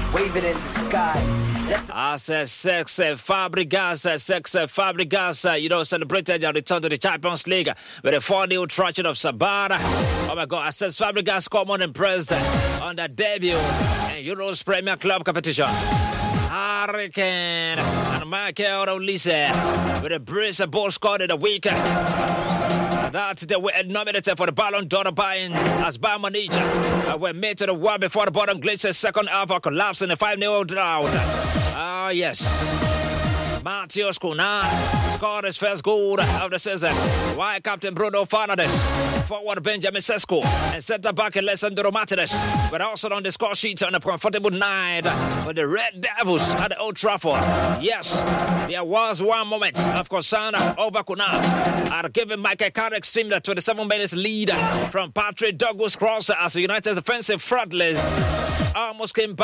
wave it in the sky. I said Sexy Fabregas, you know, celebrated their return to the Champions League with a 4-0 thrashing of Sabana. Oh my God, I said Fabregas come on impressed on the debut in Euro's Premier Club competition. Hurricane and Michael Olise with a brace of ball scored in the week. That's they were nominated for the Ballon d'Or buying as Bayern Munich were made to the world before the bottom Glazer's second half collapse in a 5-0 drought. Ah, yes. Matheus Cunha scored his first goal of the season, while Captain Bruno Fernandes, forward Benjamin Sesko, and centre-back Alessandro Martinez were also on the score sheet on a comfortable night for the Red Devils at the Old Trafford. Yes, there was one moment of concern over Cunha at giving Michael Carrick's team the 27 minutes lead from Patrick Douglas Cross as the United's defensive front almost came back.